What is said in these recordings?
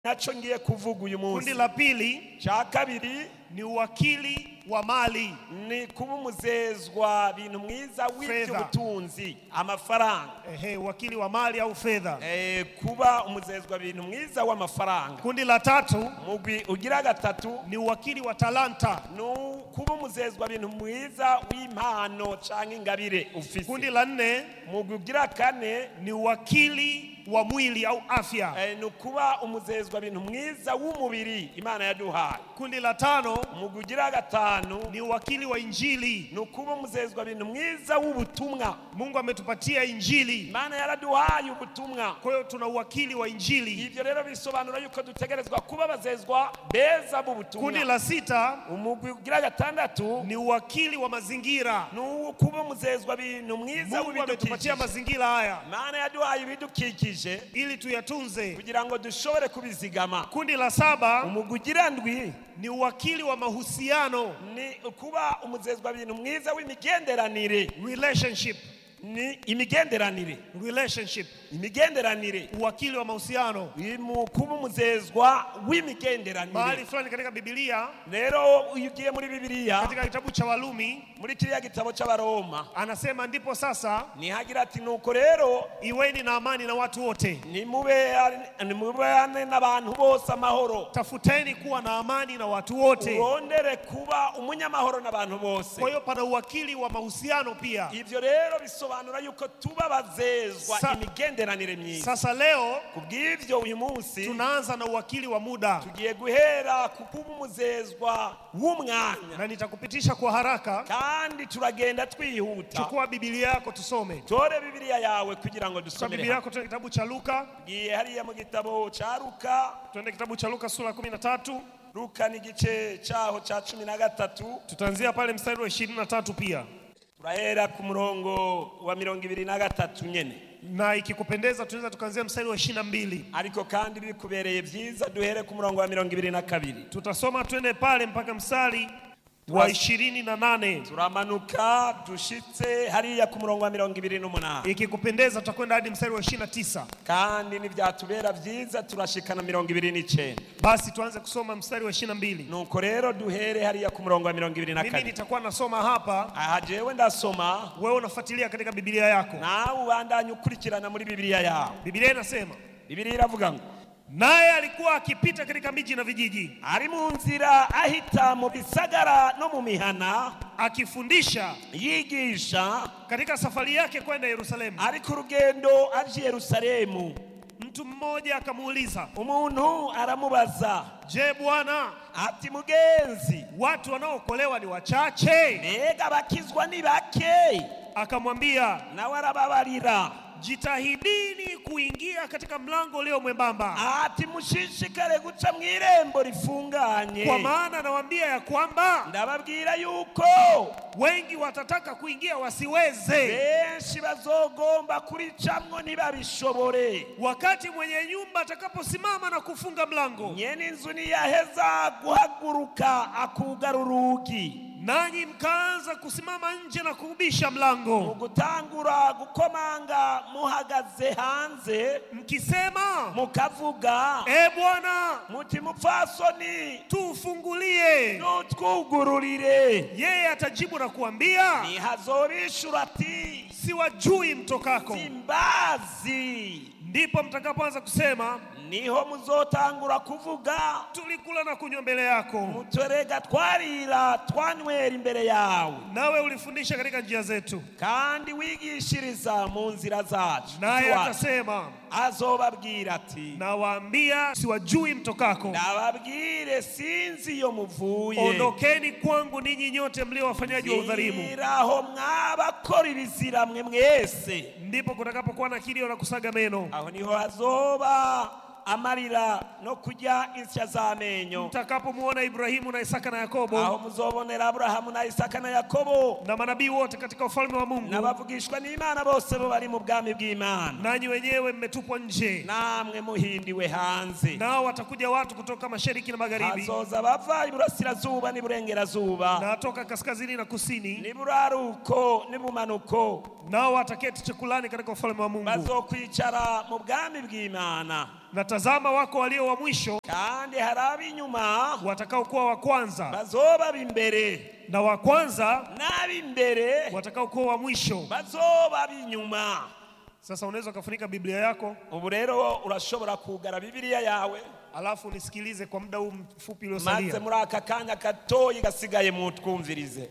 nacho ngiye kuvuga uyu munsi. Kundi la pili Cha kabiri ni uwakili wa mali, ni kuba umuzezwa bintu mwiza w'iby'ubutunzi, amafaranga. uwakili wa mali au fedha. Kuba umuzezwa bintu mwiza w'amafaranga. Kundi la tatu mugwi ugira gatatu ni uwakili wa talanta, no kuba umuzezwa bintu mwiza w'impano canke ingabire ufise. Kundi la nne mugwi ugira kane ni uwakili wa mwili au afya, ni kuba umuzezwa bintu mwiza w'umubiri Imana yaduhaye. Kundi la tano mugwi ugira gatanu ni uwakili wa injili, no kuba umuzezwa bintu mwiza w'ubutumwa. Mungu ametupatia injili, Imana yaraduhaye ubutumwa, kwa hiyo tuna uwakili wa injili. Ivyo rero bisobanura yuko dutegerezwa kuba bazezwa beza b'ubutumwa. Kundi la sita umugwi ugira gatandatu ni uwakili wa mazingira, no kuba umuzezwa bintu mwiza Mungu ametupatia mazingira haya, Imana yaduhaye ibidukikije ili tuyatunze kugira ngo dushobore kubizigama. Kundi la saba umugwi ugira ndwi ni uwakili wa mahusiano, ni kuba umuzezwa bintu mwiza w'imigenderanire, relationship, ni imigenderanire, imigenderanire, uwakili wa mahusiano. kuba umuzezwa w'imigenderanire. Mahali fulani katika Biblia, rero ugiye muri Biblia katika kitabu cha Warumi, muri kiriya gitabo c'Abaroma, anasema ndipo sasa nihagira ati nuko rero iweni na amani na watu wote, nimubane n'abantu bose amahoro. Tafuteni kuwa na amani na watu wote, urondere kuba umunyamahoro n'abantu bose. Kwa hiyo pana uwakili wa mahusiano pia. Ivyo rero bisobanura yuko tuba bazezwa imigenderanire myiza. Sasa leo kubw'ivyo uyu munsi tunaanza na uwakili wa muda, tugiye guhera kukuba umuzezwa w'umwanya, na nitakupitisha kwa haraka kandi turagenda twihuta. Chukua Biblia yako tusome. Tore Biblia yawe kugira ngo dusomere. Biblia yako tuende kitabu cha Luka. Giye hariya mu gitabo cha Luka. Tuende kitabu cha Luka sura 13. Luka ni gice cyaho cha 13. Tutaanzia pale mstari wa 23 pia. Turahera ku murongo wa 23 nyene. Na ikikupendeza tunaweza tukaanzia mstari wa 22. Ariko kandi bikubereye byiza duhere ku murongo wa 22. Tutasoma twende pale mpaka mstari wa 28. Turamanuka dushitse hariya ku murongo wa 28. Ikikupendeza tutakwenda hadi mstari wa 29. Kandi ni byatubera byiza turashikana 29. Basi tuanze kusoma mstari wa 22. Nuko rero duhere hariya ku murongo wa 24. Mimi nitakuwa nasoma hapa, jewe ndasoma, wewe unafuatilia katika Biblia yako. Na ubandanye ukurikirana muri Biblia yako. Biblia inasema, Biblia iravuga ngo, naye alikuwa akipita katika miji na vijiji, ari mu nzira ahita mu bisagara no mu mihana, akifundisha, yigisha katika safari yake kwenda Yerusalemu. Ari ku rugendo aje Yerusalemu. Mtu mmoja akamuuliza, umuntu aramubaza, je Bwana, ati mugenzi, watu wanaokolewa ni wachache? Mbega bakizwa ni bake? Akamwambia, nawe arababarira, jitahidini kuingia katika mlango ulio mwembamba. Ati mushishikare guca mw'irembo rifunganye. Kwa maana nawaambia ya kwamba, ndababwira yuko wengi watataka kuingia wasiweze. Benshi bazogomba kuricamwo ntibabishobore. Wakati mwenye nyumba atakaposimama na kufunga mlango, nyene inzu niyaheza guhaguruka akugara urugi, nanyi mkaanza kusimama nje na kubisha mlango, mugutangura gukomanga muhagaze hanze, mkisema, mukavuga, Bwana, muti mupfasoni, tufungulie, nutwugururire. Yeye atajibu na kuambia, nihazobishura ati, siwajui mtokako. Simbazi. Ndipo mtakapoanza kusema, niho muzotangura kuvuga, tulikula na kunywa mbele yako, mutwerega twarira twanywera imbere yawe, nawe ulifundisha katika njia zetu, kandi wigishiriza mu nzira zacu. Naye atasema, azobabwira ati, nawaambia siwajui mtokako. Ndababwire sinzi iyo muvuye. Ondokeni kwangu ninyi nyote mlio wafanyaji wa udhalimu. Ziraho mwabakora ibizira mwe mwese. Ndipo kutakapokuwa na kilio na kusaga meno. Aho niho hazoba amarira no kujya insya z'amenyo. Mtakapomuona Ibrahimu na Isaka na Yakobo, aho muzobonera Abrahamu na Isaka na Yakobo, na manabii wote katika ufalme wa Mungu, n'abavugishwa n'Imana bose bo bari mu bwami bw'Imana. Nanyi wenyewe mmetupwa nje, namwe muhindiwe hanze. Nao watakuja watu kutoka mashariki na magharibi, hazoza bava iburasirazuba n'iburengerazuba, na toka kaskazini na kusini, n'iburaruko n'ibumanuko. Nao wataketi chakulani katika ufalme wa Mungu. Bazokwicara mu bwami bw'Imana. na tazama wako walio wa mwisho, kandi hari ab'inyuma watakao kuwa wa kwanza, bazoba b'imbere, na wa kwanza n'ab'imbere watakao kuwa wa mwisho. bazoba b'inyuma. Sasa unaweza kufunika Biblia yako, ubu rero urashobora kugara Bibiliya yawe, alafu nisikilize kwa muda huu mfupi maze uliosalia. muri aka kanya gatoyi gasigaye mutwumvirize.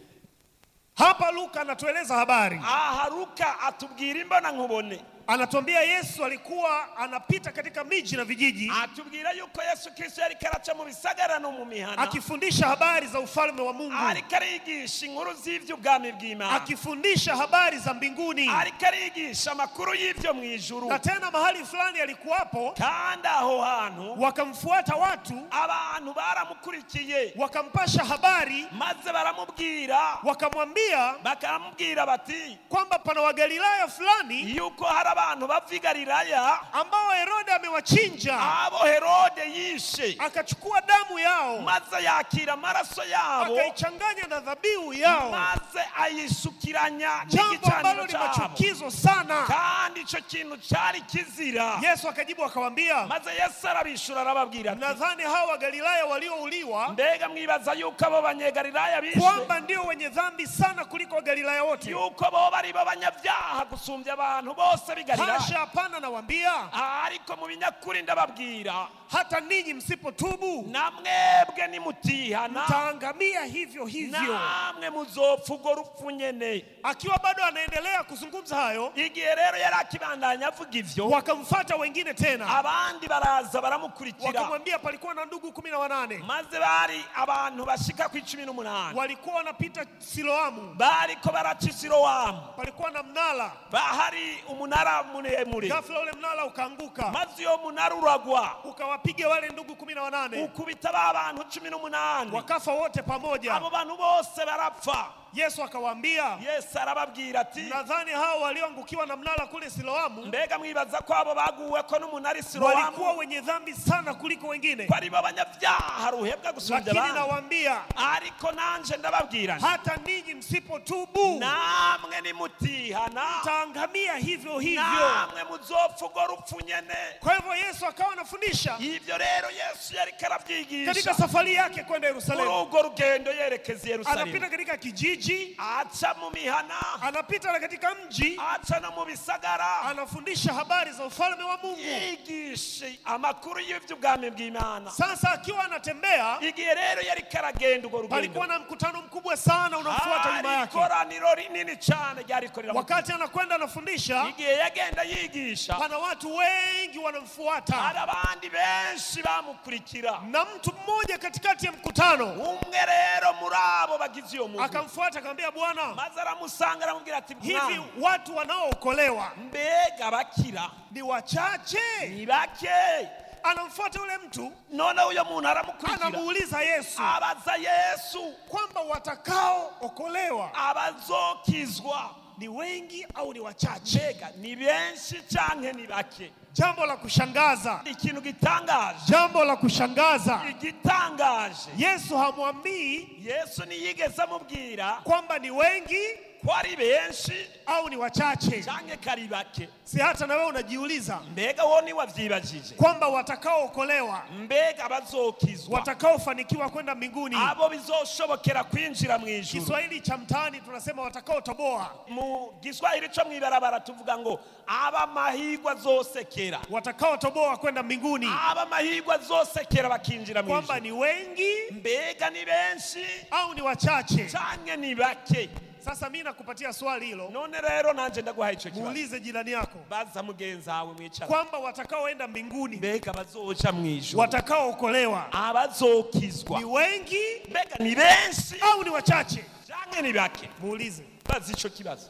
Hapa Luka anatueleza habari. Aha Luka atubwira imbona nkubone. Anatuambia Yesu alikuwa anapita katika miji na vijiji, atubwira yuko Yesu Kristo yari karaca mu bisagara no mu mihana, akifundisha habari za ufalme wa Mungu, ariko arigisha inkuru z'ivy'ubwami bw'Imana, akifundisha habari za mbinguni, ariko arigisha amakuru y'ivyo mu ijuru. na tena mahali fulani alikuwapo, kandi aho hantu wakamfuata watu, abantu baramukurikiye, wakampasha habari, maze baramubwira, wakamwambia bakamubwira bati kwamba pana Wagalilaya fulani yuko hari abantu bava i Galilaya ambao Herode amewachinja, abo Herode yishe, akachukua damu yao, maze yakira amaraso yabo, akaichanganya na dhabihu yao, maze ayisukiranya jambo ambalo n'igicaniro ni cyabo, machukizo sana. kandi ico kintu cyari kizira. Yesu akajibu akawaambia, maze Yesu arabishura arababwira ati, nadhani hao Wagalilaya waliouliwa mbega mwibaza yuko abo banyegalilaya bishwe kwamba ndio wenye dhambi sana kuliko Wagalilaya wote? yuko bo bari b'abanyabyaha gusumbya abantu bose b'i Galilaya? Hasha, hapana, nawaambia, ariko mu binyakuri ndababwira, hata ninyi msipotubu namwebwe nimutihana mtaangamia hivyo hivyo. namwe muzopfa urwo rupfu nyene. Akiwa bado anaendelea kuzungumza hayo, igihe rero yari akibandanya avuga ivyo, wakamfuata wengine tena, abandi baraza baramukurikira, wakamwambia palikuwa na ndugu 18, maze bari abantu bashika ku 18, walikuwa wanapita Siloamu, bariko baraca Siloamu, palikuwa na mnara, bahari umunara muremure, ghafla ule mnara ukaanguka, maze uyo munara uragwa, ukawapiga wale ndugu 18, ukubita ba bantu 18, wakafa wote pamoja. abo bantu bose barapfa. Yesu akawaambia, Yesu arababwira ati, nadhani hao walioangukiwa na mnara kule Siloamu mbega mwibaza ko abo baguwe ko n'umunara walikuwa Siloamu wenye dhambi sana kuliko wengine, ko ari b'abanyabyaha ruhebwa gusumbya lakini abandi? nawaambia, ariko nanje ndababwira nti, hata ninyi msipotubu namwe nimutihana mtaangamia hivyo hivyo. namwe muzopfa urwo rupfu nyene. Kwa hivyo Yesu akawa anafundisha ivyo rero Yesu yariko katika arabyigisha safari yake kwenda muri Yerusalemu. urwo rugendo yerekeza i Anapita Yerusalemu, katika kijiji, aca mu mihana, anapita na katika mji, aca no mu bisagara, anafundisha habari za ufalme wa Mungu. yigisha amakuru y'ivy'ubwami bw'Imana. Sasa akiwa anatembea, igihe rero yariko aragenda urwo rugendo, palikuwa na mkutano mkubwa sana unafuata nyuma hari yake. ikoraniro rinini cyane ryariko riramukurikira. Wakati anakwenda anafundisha, igihe yagenda yigisha, pana watu wengi wanamfuata, hari abandi benshi bamukurikira, na mtu mmoja katikati ya mkutano umwe rero muri abo bagize iyo mugwi akamfuata akamwambia, Bwana, maze aramusanga aramubwira ati, hivi mwana, watu wanaookolewa mbega bakira ni wachache? ni bake? Anamfuata yule mtu, none uyo muntu aramukurikira, anamuuliza Yesu abaza Yesu kwamba watakaookolewa abazokizwa ni wengi au ni wachache? mbega ni benshi canke ni bake? Jambo la kushangaza, ikintu gitangaje, jambo la kushangaza, igitangaje, Yesu hamwambii Yesu niyigeze amubwira kwamba ni wengi ko ari benshi au ni wachache. canke kari bake. Si hata na wewe unajiuliza mbega wo ni wavyibajije, kwamba watakaookolewa, mbega abazokizwa, watakaofanikiwa kwenda mbinguni, abo bizoshobokera kwinjira mu ijuru? Kiswahili cha mtaani tunasema watakaotoboa, mu Giswahili co mwibarabara tuvuga ngo aba mahigwa zosekera, watakaotoboa kwenda mbinguni, aba mahigwa zosekera bakinjira mu kwamba ijuru. ni wengi mbega ni benshi au ni wachache. canke ni bake? Sasa mimi nakupatia swali hilo, none rero nanje ndaguhaye ico kibazo, muulize jirani yako baza mugenzi wawe mwicara, kwamba watakaoenda mbinguni, mbega bazoca mu ijuru, watakaookolewa abazokizwa ni wengi mbega ni benshi au ni wachache? canke ni bake? Muulize. baza ico kibazo.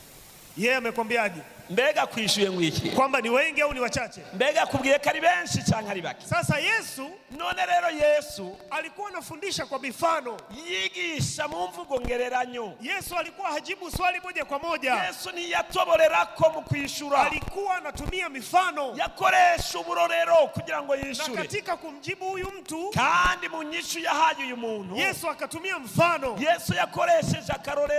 Yeye amekwambiaje? mbega kwishuye ngwiki, Kwamba ni wengi au ni wachache? mbega kubwiye ko ari benshi canke ari bake? Sasa Yesu none rero Yesu alikuwa anafundisha kwa mifano. yigisha mu mvugo ngereranyo. Yesu alikuwa hajibu swali moja kwa moja, Yesu niyatoborerako mu kwishura, alikuwa anatumia mifano, yakoresha uburorero kugira ngo na yishure, katika kumjibu huyu mtu kandi mu nyishu yahaye uyu muntu Yesu akatumia mfano, Yesu yakoresheje akarorero.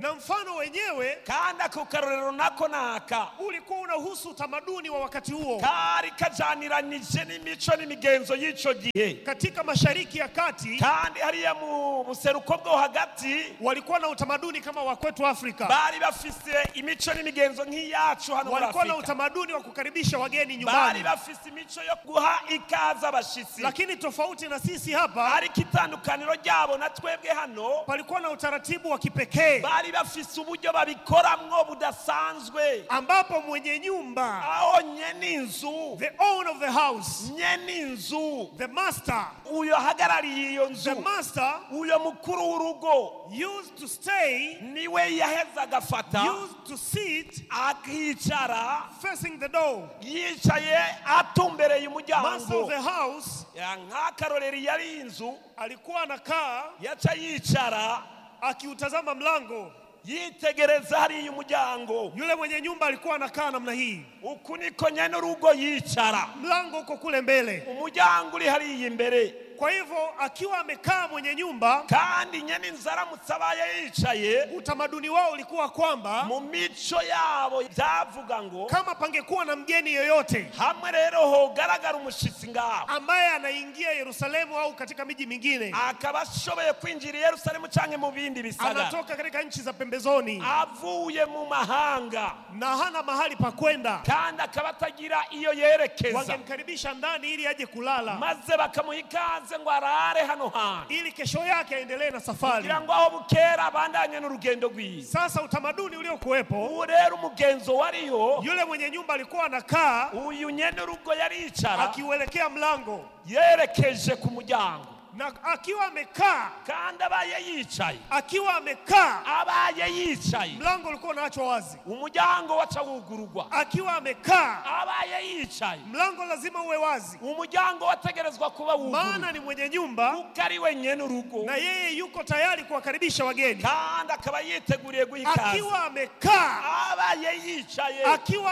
na mfano wenyewe kandi ako karorero nako naka ulikuwa unahusu utamaduni wa wakati huo, kari kajaniranije n'imico n'imigenzo y'ico gihe. Katika Mashariki ya Kati kandi hariya mu buseruko bwo hagati walikuwa na utamaduni kama wa kwetu Afrika, bari bafise imico n'imigenzo nk'iyacu hano muri walikuwa na Afrika. utamaduni wa kukaribisha wageni Bari nyumbani, bafise imico yo guha ikaza abashitsi. lakini tofauti na sisi hapa, ariko itandukaniro ryabo na twebwe hano, palikuwa na utaratibu wa kipekee bari bafise uburyo babikoramwo budasanzwe, ambapo mwenye nyumba, aho nyene inzu, the owner of the house, nyene inzu, the master, uyo hagarariye iyo the nzu, master uyo mukuru w'urugo used to stay, niwe yaheza agafata used to sit akicara facing the door. yicaye atumbereye Master of umuryango. the house Nk'akarorero yari inzu, alikuwa anakaa yaca yicara akiutazama mlango. yitegereza hariya umuryango. Yule mwenye nyumba alikuwa anakaa namna hii, Uku niko nyene urugo yicara, mlango uko kule mbele. umuryango uri hariya imbere. Kwa hivyo akiwa amekaa mwenye nyumba, kandi nyene inzu aramutse abaye yicaye, utamaduni wao ulikuwa kwamba mu mico yabo byavuga ngo kama pangekuwa na mgeni yoyote hamwe rero hogaragara umushitsi ngaho ambaye anaingia Yerusalemu au katika miji mingine, akaba ashoboye kwinjira i Yerusalemu canke mu bindi bisagara, anatoka katika nchi za pembezoni avuye mu mahanga na hana mahali pa kwenda, kandi akaba atagira iyo yerekeza, wangemkaribisha ndani ili aje kulala, maze bakamuha ikaze ngo arare hano hantu ili kesho yake aendelee na safari. kugira ngo aho bukera abandanye n'urugendo rwiza. Sasa utamaduni uliokuwepo, ubu rero umugenzo wariho, yule mwenye nyumba alikuwa anakaa uyu nyene urugo yaricara akiuelekea mlango, yerekeje ku muryango, na akiwa amekaa, kandi abaye yicaye, mlango ulikuwa unaachwa wazi. umuryango waca wugururwa. Akiwa amekaa, abaye yicaye, mlango lazima uwe wazi, umuryango wategerezwa kuba wugururwa, maana ni mwenye nyumba kuko ari we nyene urugo, na yeye yuko tayari kuwakaribisha wageni. kandi akaba yiteguriye guha ikaze. Akiwa amekaa, abaye yicaye,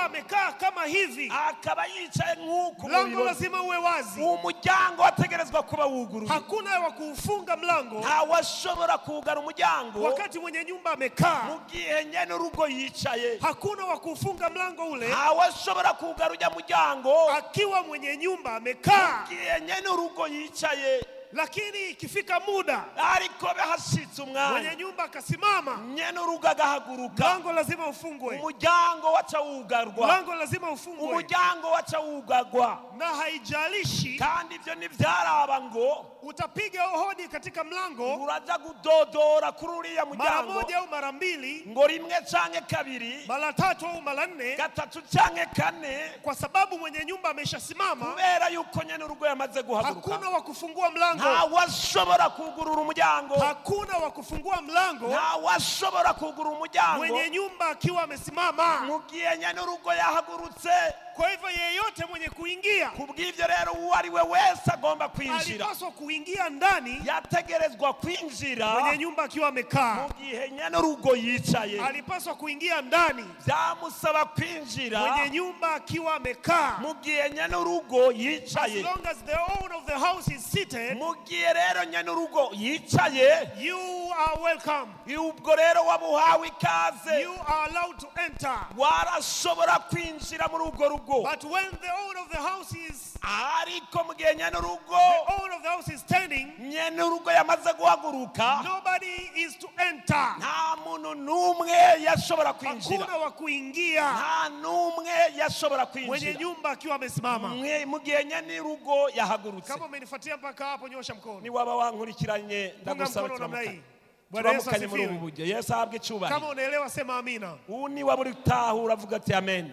kama hivi, akaba yicaye nk'uko mlango mubibona, lazima uwe wazi, umuryango wategerezwa kuba wuguruye. hakuna wa kuufunga mlango ntawashobora kugara umuryango wakati mwenye nyumba amekaa, mu gihe nyene urugo yicaye. hakuna wa kuufunga mlango ule ntawashobora kugara ujya muryango akiwa mwenye nyumba amekaa. mu gihe nyene urugo yicaye. Lakini ikifika muda ariko bahashitse umwanya, mwenye nyumba akasimama, nyene urugo agahaguruka, mlango lazima ufungwe, umuryango waca wugarwa, mlango lazima ufungwe, umuryango waca wugarwa. na haijalishi kandi ivyo ntivyaraba ngo utapiga hodi katika mlango uraza kudodora kuri uriya mara muryango moja au mara mbili, ngo rimwe canke kabiri, mara tatu au mara nne, gatatu canke kane, kwa sababu mwenye nyumba ameshasimama, kubera yuko nyene urugo yamaze guhaguruka. hakuna wa kufungua mlango, ntawashobora kugurura umuryango, hakuna wa kufungua mlango ntawashobora kugurura umuryango mwenye nyumba akiwa amesimama. mu gihe nyene urugo yahagurutse. Kwa hivyo yeyote mwenye kuingia, kubw'ivyo rero uwo ari we wese agomba kwinjira, alipaswa kuingia ndani, yategerezwa kwinjira mwenye nyumba akiwa amekaa, mu gihe nyene urugo yicaye. alipaswa kuingia ndani, vyamusaba kwinjira mwenye nyumba akiwa amekaa. mu gihe nyene urugo As yicaye. long as the owner of the house is seated, mu gihe rero nyene urugo yicaye, you are welcome, ubwo rero wabuhawe ikaze, you are allowed to enter. warashobora kwinjira muri urwo rugo. But when the owner of the house is ariko mu gihe nyene urugo, the owner of the house is standing, nyene urugo yamaze guhaguruka, nobody is to enter, nta muntu n'umwe yashobora kwinjira, hakuna wa kuingia, nta n'umwe yashobora mwenye kwinjira nyumba akiwa amesimama. mu gihe nyene urugo yahagurutse. Kama umenifuatia mpaka hapo, nyosha mkono, ni waba wankurikiranye, punga ndagusaba mkono namna hii. turamukanye. Bwana Yesu turamukanye muri ubu asifiwe. buryo. Yesu ahabwe icyubahiro. Kama unaelewa sema amina. ubu ni waba uri gutahura avuga ati amen,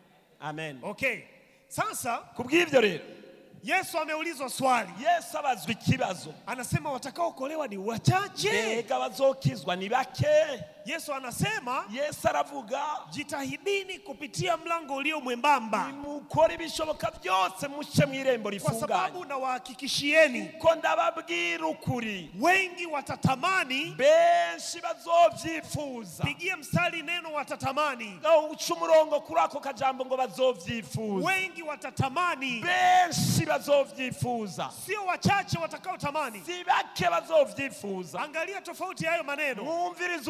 amen. Okay. Sasa kubw'ivyo rero Yesu ameulizwa swali. Yesu abazwa ikibazo, Anasema watakaokolewa ni wachache. mbega bazokizwa ni bake? Yesu anasema Yesu aravuga, jitahidini kupitia mlango ulio mwembamba, mukore ibishoboka byose muce mw'irembo kwa sababu rifunganye, na wahakikishieni ko ndababwira ukuri, wengi watatamani. benshi bazovyifuza. Pigie mstari neno watatamani. uca umurongo kuri ako kajambo ngo bazovyifuza. Wengi watatamani, benshi bazovyifuza, sio wachache watakaotamani. si bake bazovyifuza. Angalia tofauti ya hayo maneno. mwumvirize ubudasa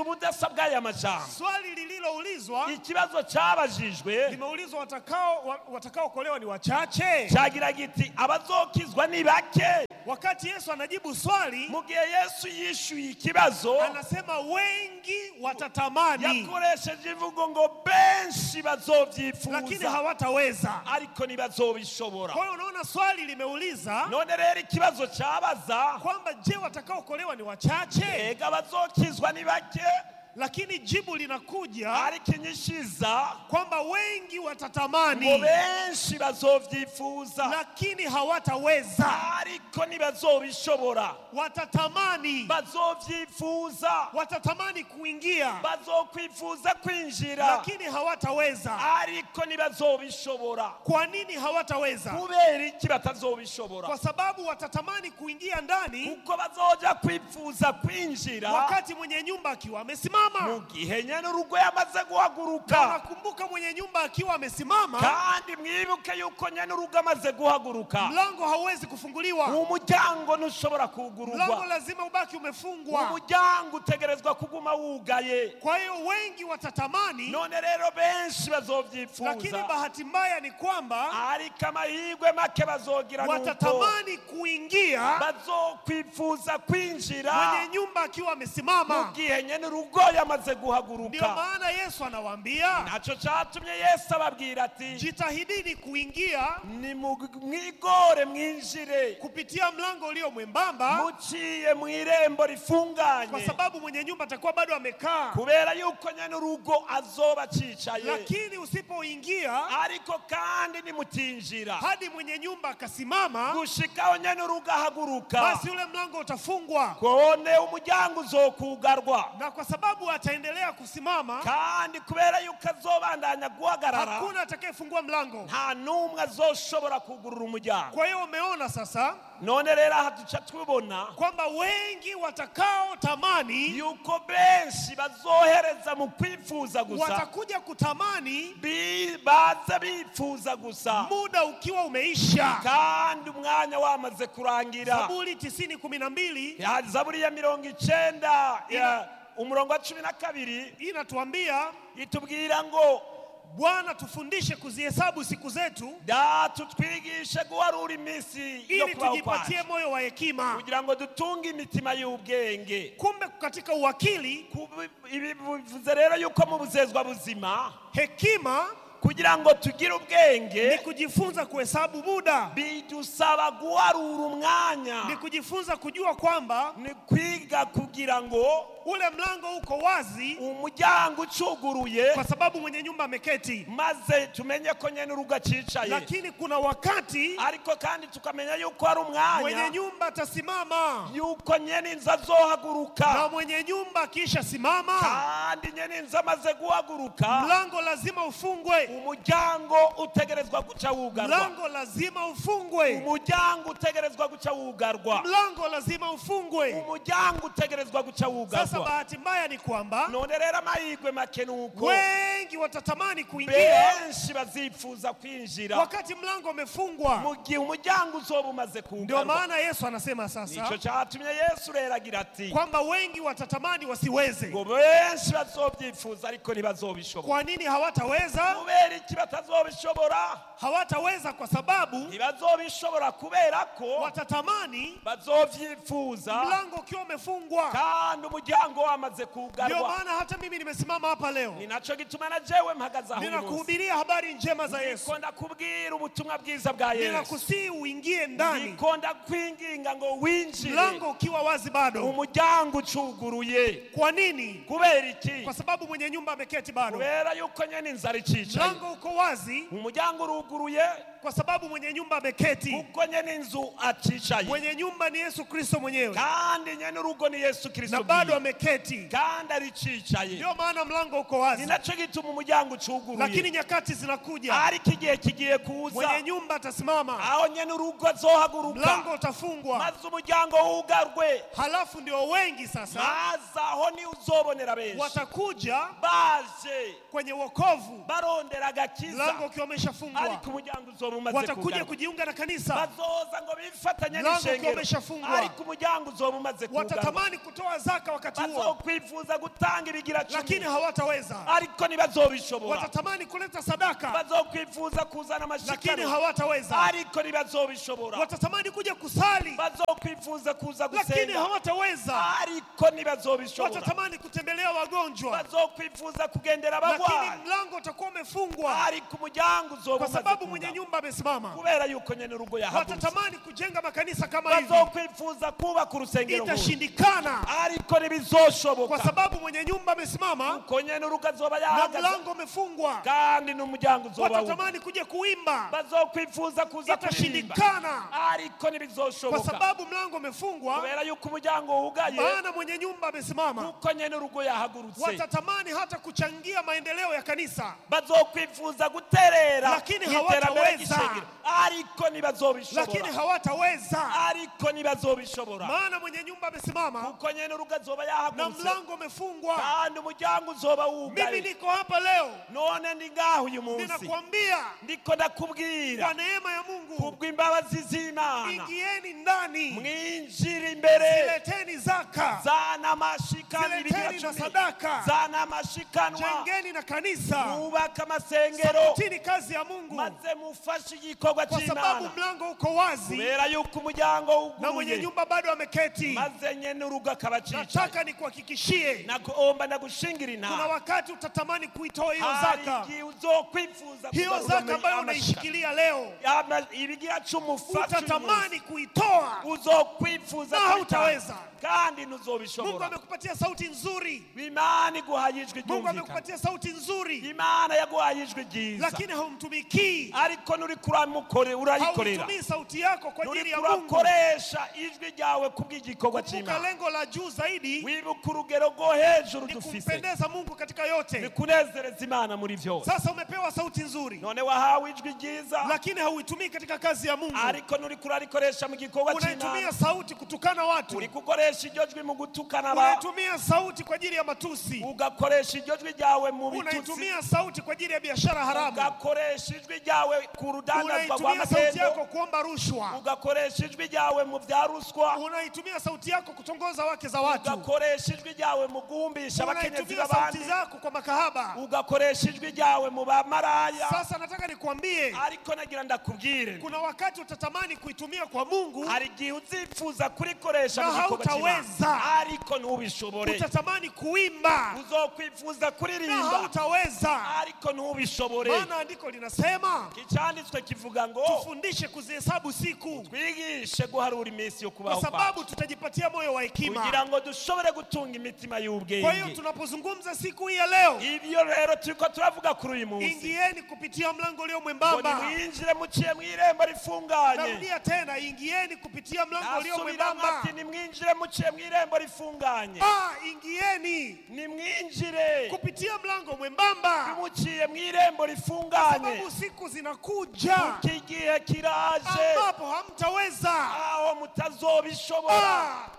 ububasha bw'aya majambo. Swali lililoulizwa, Ikibazo cyabajijwe limeulizwa watakaokolewa ni wachache. cyagira giti abazokizwa ni bake. Wakati Yesu anajibu swali, Mu gihe Yesu yishuye ikibazo anasema wengi watatamani, yakoresheje imvugo ngo benshi lakini bazovyifuza hawataweza. ariko ntibazobishobora. Kwa hiyo unaona swali limeuliza None rero ikibazo cyabaza kwamba je, watakaokolewa ni wachache? ega abazokizwa ni bake, Lakini jibu linakuja ariko inyishiza kwamba wengi ngo watatamani, benshi bazovyifuza lakini hawataweza. ariko ntibazobishobora. Watatamani, Bazovyifuza, watatamani kuingia, bazokwifuza kwinjira, lakini hawataweza. ariko ntibazobishobora. Kwa nini hawataweza? Kubera iki batazobishobora? Kwa sababu watatamani kuingia ndani Kuko bazoja kwifuza kwinjira wakati mwenye nyumba akiwa amesimama. mu gihe nyene urugo yamaze guhaguruka. Nakumbuka mwenye nyumba akiwa amesimama, Kandi mwibuke yuko nyene urugo amaze guhaguruka, mlango hauwezi kufunguliwa. umuryango ntushobora Mlango kugururwa, lazima ubaki umefungwa. umuryango utegerezwa kuguma wugaye. Kwa hiyo wengi watatamani, None rero benshi lakini bazovyifuza, bahati mbaya ni kwamba ariko amahirwe make bazogira nuko watatamani kuingia bazokwifuza kwinjira mwenye nyumba akiwa mu amesimama. gihe nyene urugo yamaze Ndio guhaguruka. maana Yesu anawaambia, Naco catumye Yesu ababwira ati jitahidini kuingia ni mwigore mwinjire kupitia mlango ulio mwembamba, muciye mw'irembo kwa rifunganye, sababu mwenye nyumba atakuwa bado amekaa. kubera yuko nyene urugo azoba acicaye. Lakini usipoingia Ariko kandi nimutinjira hadi mwenye nyumba akasimama, gushikaho nyene urugo ahaguruka, basi ule mlango utafungwa, kone umuryango uzokugarwa. na kwa sababu ataendelea kusimama, Kandi kubera yuko azobandanya guhagarara, hakuna atakayefungua mlango. nta n'umwe azoshobora kugurura umuryango. Kwa hiyo umeona sasa None rero aha duca tubona kwamba wengi watakao tamani yuko benshi bazohereza mu kwifuza gusa, watakuja kutamani baza bifuza gusa, muda ukiwa umeisha. kandi umwanya wamaze kurangira. Zaburi 90:12 Ya Zaburi ya 90 ya umurongo wa 12 inatuambia, itubwira ngo Bwana tufundishe kuzihesabu siku zetu, tutwigishe guharura iminsi yo ili kubaho tujipatie kwacu, moyo wa hekima. kugira ngo dutunge imitima y'ubwenge. Kumbe katika uwakili, Ibi bivuze rero yuko mu buzezwa buzima, hekima kugira ngo tugire ubwenge, ni kujifunza kuhesabu muda, bidusaba guharura umwanya, ni kujifunza kujua kwamba ni kwiga kugira ngo ule mlango uko wazi, umuryango ucuguruye, kwa sababu mwenye nyumba ameketi. maze tumenye ko nyene urugo acicaye. Lakini kuna wakati Ariko kandi tukamenya yuko hari umwanya mwenye nyumba atasimama, yuko nyene inzu azohaguruka, na mwenye nyumba akisha simama, kandi nyene inzu amaze guhaguruka, mlango lazima ufungwe. umuryango utegerezwa guca wugarwa. Mlango lazima ufungwe. Umuryango utegerezwa guca wugarwa. Mlango lazima ufungwe. Umuryango utegerezwa guca wugarwa. Sasa bahati mbaya ni kwamba None rero amahirwe make nuko wengi watatamani kuingia benshi bazifuza kwinjira wakati mlango umefungwa. mu gihe umuryango uzoba umaze Ndio kugarwa. maana Yesu anasema Nico sasa cyatumye Yesu rero agira ati kwamba wengi watatamani wasiweze. ngo benshi bazobyifuza ariko ntibazobishobora. Kwa nini hawataweza? Kubera iki batazobishobora? Hawataweza kwa sababu Ntibazobishobora kubera ko watatamani bazovyifuza mlango ukiwa umefungwa. kandi umuryango wamaze Ndio kugarwa. maana hata mimi nimesimama hapa leo, Ni naco gituma na jewe mpagaze aho uyu munsi, ninakuhubiria habari njema za Yesu, niko ndakubwira ubutumwa bwiza bwa Yesu, ninakusihi uingie ndani, niko ndakwinginga ngo winjire mlango ukiwa wazi bado. umuryango ucuguruye. Kwa nini? Kubera iki? Kwa sababu mwenye nyumba ameketi bado. Kubera yuko nyene inzara icicaye, Mlango uko wazi umuryango uruguruye, kwa sababu mwenye nyumba ameketi. kuko nyene inzu acicaye, Mwenye nyumba ni Yesu Kristo mwenyewe, kandi nyene urugo ni Yesu Kristo na bado bwiwe, ameketi. kandi aricicaye. Ndio maana mlango uko Ni wazi, naco gituma umuryango ucuguruye. lakini nyakati zinakuja, Ariko igihe kigiye kuza mwenye nyumba atasimama, aho nyene urugo azohaguruka, mlango utafungwa, maze umuryango wugarwe, halafu ndio wengi sasa maze aho ni uzobonera benshi watakuja baje kwenye wokovu, barondera barondera agakiza mlango ukiwa umeshafungwa. ariko umuryango uzoba umaze Watakuja kugarwa. kujiunga na kanisa, Bazoza ngo bifatanye mlango ukiwa n'ishengero umeshafungwa. ariko umuryango uzoba umaze kugarwa. Watatamani kutoa zaka wakati huo, Bazokwifuza gutanga ibigira lakini 10 hawataweza. ariko ntibazobishobora. Watatamani kuleta sadaka, Bazokwifuza kuzana lakini amashikano hawataweza. ariko ntibazobishobora. Watatamani kuja kusali, Bazokwifuza kuza lakini gusenga hawataweza. ariko ntibazobishobora. Watatamani kutembelea wagonjwa, Bazokwifuza kugendera lakini abagwayi mlango utakuwa umefungwa, ariko umuryango uzoba kwa umaze sababu mwenye kugarwa. nyumba amesimama. Kubera yuko nyene urugo yahagurutse. Watatamani kujenga makanisa kama hivi, Bazokwifuza kubaka urusengero nk'uru itashindikana, ariko ntibizoshoboka. kwa sababu mwenye nyumba amesimama Uko nyene urugo azoba na yahagaze mlango umefungwa. kandi n'umuryango uzoba wugaye. Watatamani kuja kuimba, Bazokwifuza kuza kuririmba itashindikana, ariko kwa ntibizoshoboka. sababu mlango umefungwa, Kubera yuko umuryango wugaye maana mwenye nyumba amesimama. uko nyene urugo yahagurutse. Watatamani hata kuchangia maendeleo ya kanisa, Bazokwifuza guterera lakini iterambere hawataweza. ry'ishengero ariko ntibazobishobora. lakini hawataweza, ariko ntibazobishobora. maana mwenye nyumba amesimama uko nyene urugo azoba na yahagurutse mlango umefungwa. kandi umuryango uzoba Mimi wugaye. niko hapa leo, None ndi ngaho uyu munsi ninakwambia ndiko ndakubwira kwa neema ya Mungu, kubw'imbabazi z'Imana ingieni ndani, mwinjira imbere zileteni zaka, zana amashikano zileteni na ibigira 10 sadaka, zana amashikanwa jengeni na kanisa, mubaka amasengero sapotini kazi ya Mungu, maze mufashe igikorwa kwa sababu cy'Imana. mlango uko wazi Kubera yuko umuryango na mwenye uguruye nyumba bado ameketi. maze nyene urugo akaba acicaye. Nataka nikuhakikishie, Nakuomba ndagushingira kuna inama, wakati utatamani kuitoa hiyo hari zaka, igihe uzokwifuza hiyo kugarura zaka ambayo amashikano. unaishikilia leo, ibigira 10 ufashe uyu munsi. utatamani kuitoa Uzokwifuza na kubitanga, hautaweza. kandi Mungu ntuzobishobora. amekupatia sauti nzuri, Imana iguhaye ijwi Mungu ryumvikana. amekupatia sauti nzuri, Imana yaguhaye ijwi ryiza lakini haumtumikii, ariko nuri urayikorera. hautumii sauti yako kwa ajili Nuri ya Mungu. urakoresha ijwi ryawe kubw'igikorwa Kumbuka cy'Imana. lengo la juu zaidi Wibuka urugero rwo hejuru ni dufise, kumpendeza Mungu katika yote. bikunezereza Imana muri vyose. Sasa umepewa sauti nzuri, None wahawe ijwi ryiza lakini hauitumii katika kazi ya Mungu. ariko nuri kurarikoresha mu gikorwa Unaitumia cy'Imana. sauti kutukana watu, Uri kukoresha iryo jwi mu gutukana abantu, unaitumia sauti kwa ajili ya matusi, ugakoresha iryo jwi ryawe mu bitutsi, unaitumia sauti kwa ajili ya biashara haramu, ugakoresha ijwi ryawe ku rudandazwa unaitumia sauti yako rw'amagendo, kuomba rushwa, ugakoresha ijwi ryawe mu bya ruswa, unaitumia sauti yako kutongoza wake za watu, ugakoresha ijwi ryawe mu guhumbisha abakenyezi unaitumia b'abandi, sauti zako kwa makahaba. ugakoresha ijwi ryawe mu bamaraya. Sasa nataka nikuambie, Ariko nagira ndakubwire, kuna wakati utatamani kuitumia kwa Mungu, hari igihe uzifuza kurikoresha na mu gikorwa hautaweza. cy'Imana ariko ntubishobore. utatamani kuimba Uzokwifuza na kuririmba hautaweza, ariko ntubishobore. maana andiko linasema Icyanditswe kivuga ngo tufundishe kuzihesabu siku, twigishe guharura iminsi yo kwa kubaho sababu kwacu tutajipatia moyo wa hekima. kugira ngo dushobore gutunga imitima Kwa hiyo y'ubwenge. tunapozungumza siku hii ya leo, Ibyo rero turiko turavuga kuri uyu munsi, ingieni kupitia mlango ulio ngo mwembamba. nimwinjire muciye mu irembo rifunganye. Narudia tena, ingieni kupitia mlango ulio Nasubiramo mwembamba. ati nimwinjire muciye mu irembo rifunganye. Ingieni Nimwinjire kupitia mlango mwembamba, muciye mu irembo kwa rifunganye. sababu siku zinakuja Iki gihe kiraje ambapo hamtaweza. aho mutazobishobora.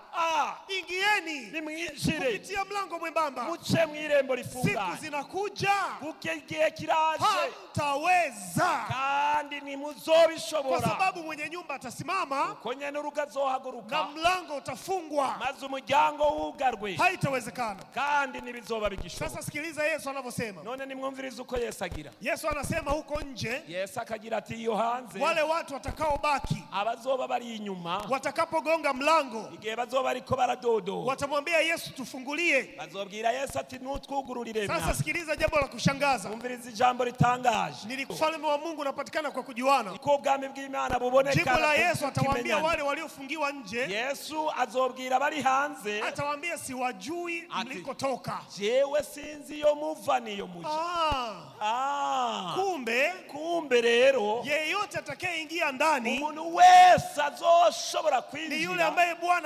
Ingieni Nimwinjire kupitia mlango mwembamba, muce mu irembo siku rifunganye. zinakuja Kuko igihe kiraje hamtaweza, kandi kwa nimuzobishobora. sababu mwenye nyumba atasimama Uko nyene urugo na azohaguruka mlango utafungwa, maze umuryango wugarwe, haitawezekana. kandi ntibizoba bigishoboka. Sasa sikiliza Yesu anavyosema. None nimwumvirize uko Yesu agira. Yesu anasema huko nje, Yesu akagira ati iyo hanze wale watu watakaobaki abazoba bari inyuma, watakapogonga mlango, igihe bazoba ariko baradodo, watamwambia Yesu tufungulie. bazobwira Yesu ati nutwugururire. Sasa sikiliza jambo la kushangaza. Mwumvirize ijambo ritangaje. Ni ufalme wa Mungu unapatikana kwa kujuana. Uko ubwami bw'Imana buboneka. Jibu la Yesu atawaambia tukimenyana. wale waliofungiwa nje, Yesu azobwira bari hanze atawaambia siwajui Ati, mlikotoka. jewe sinzi iyo muva niyo muja. Kumbe rero yeyote atakayeingia ndani umuntu wese azoshobora ni yule kwinjira ambaye Bwana anamfahamu.